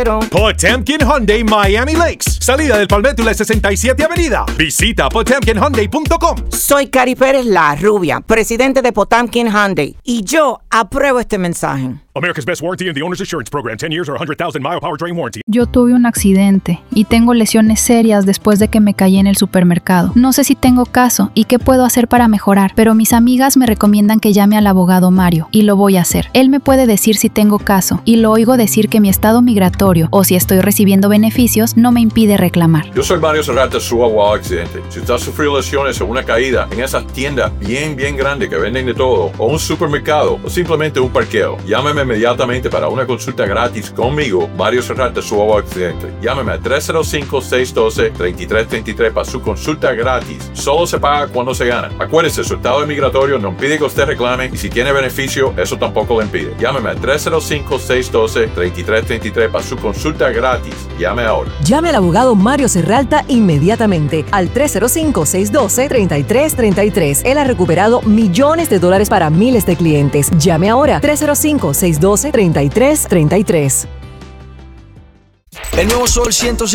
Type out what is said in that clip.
Potemkin Hyundai Miami Lakes. Salida del Palmetto 67 Avenida. Visita potemkinhyundai.com. Soy Cari Pérez, la rubia, presidente de Potemkin Hyundai. Y yo apruebo este mensaje. America's Best Warranty and the Owner's Assurance Program. 10 years or 100,000 mile powertrain warranty. Yo tuve un accidente y tengo lesiones serias después de que me caí en el supermercado. No sé si tengo caso y qué puedo hacer para mejorar, pero mis amigas me recomiendan que llame al abogado Mario y lo voy a hacer. Él me puede decir si tengo caso y lo oigo decir que mi estado migratorio o si estoy recibiendo beneficios no me impide reclamar. Yo soy Mario Serrata, su abogado accidente. Si usted ha sufrido lesiones o una caída en esas tiendas bien grandes que venden de todo, o un supermercado, o simplemente un parqueo, llámeme inmediatamente para una consulta gratis conmigo, Mario Serrata, su abogado accidente. Llámeme a 305-612-3333 para su consulta gratis. Solo se paga cuando se gana. Acuérdese, su estado migratorio no impide que usted reclame y si tiene beneficio, eso tampoco le impide. Llámeme a 305-612-3333 para su consulta gratis. Llame ahora. Llame al abogado Mario Serralta inmediatamente al 305-612-3333. Él ha recuperado millones de dólares para miles de clientes. Llame ahora 305-612-3333. El nuevo Sol 106.7